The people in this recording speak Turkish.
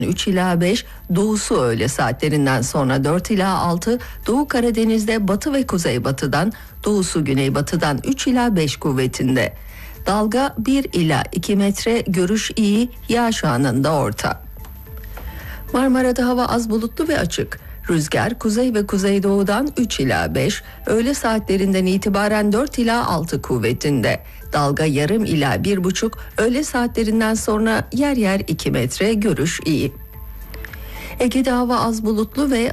3 ila 5, doğusu öğle saatlerinden sonra 4 ila 6, Doğu Karadeniz'de batı ve kuzeybatıdan, doğusu güneybatıdan 3 ila 5 kuvvetinde. Dalga 1 ila 2 metre, görüş iyi, yağış anında orta. Marmara'da hava az bulutlu ve açık. Rüzgar kuzey ve kuzeydoğudan 3 ila 5, öğle saatlerinden itibaren 4 ila 6 kuvvetinde. Dalga yarım ila 1,5, öğle saatlerinden sonra yer yer 2 metre, görüş iyi. Ege'de hava az bulutlu ve